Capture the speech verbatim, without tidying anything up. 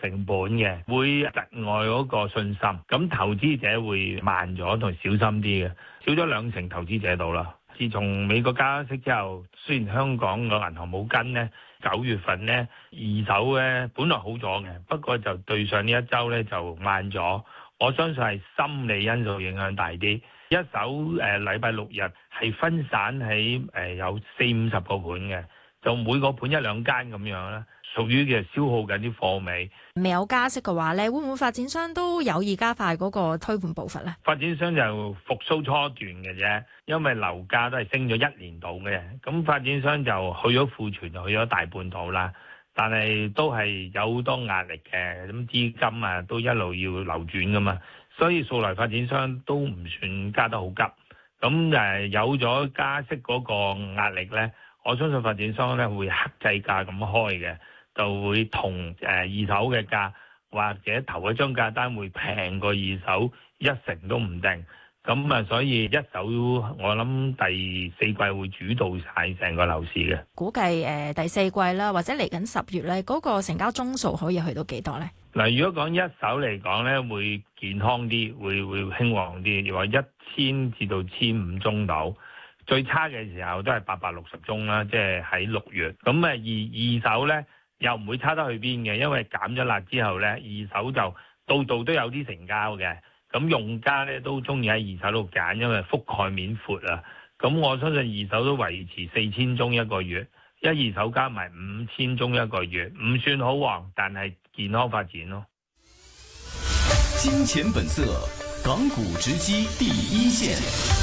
成本嘅，會窒礙嗰個信心，咁投資者會慢咗同小心啲嘅，少咗兩成投資者到啦。自從美國加息之後，雖然香港個銀行冇跟呢，九月份呢二手咧本來好咗嘅，不過就對上呢一週咧就慢咗。我相信係心理因素影響大啲。一手誒禮拜六日係分散喺誒有四五十個盤嘅，就每個盤一兩間咁樣啦，屬於嘅消耗緊啲貨尾。 未有加息嘅話咧，會唔會發展商都有意加快嗰個推盤步伐咧？ 發展商就復甦初段嘅啫，因為樓價都係升咗一年度嘅，咁發展商就去咗庫存，就去咗大半度啦。但係都係有好多壓力嘅，咁資金啊都一路要流轉噶嘛，所以數來發展商都唔算加得好急。咁誒有咗加息嗰個壓力咧，我相信發展商咧會克制價咁開嘅，就會同誒二手嘅價或者頭一張價單會平過二手一成都唔定。咁啊，所以一手我諗第四季會主導晒成個樓市嘅。 估計誒第四季啦，或者嚟緊十月咧，嗰個成交宗數可以去到幾多咧？ 嗱，如果講一手嚟講咧，會健康啲，會會興旺啲，又話一千至到千五宗度。最差嘅時候都係八百六十宗啦，即係喺六月。咁啊，二二手咧又唔會差得去邊嘅，因為減咗辣之後咧，二手就度度都有啲成交嘅。咁用家咧都中意喺二手度揀，因為覆蓋面闊啊。咁我相信二手都維持四千宗一個月，一二手加埋五千宗一個月，唔算好旺，但係健康發展咯。 金錢本色，港股直擊第一線。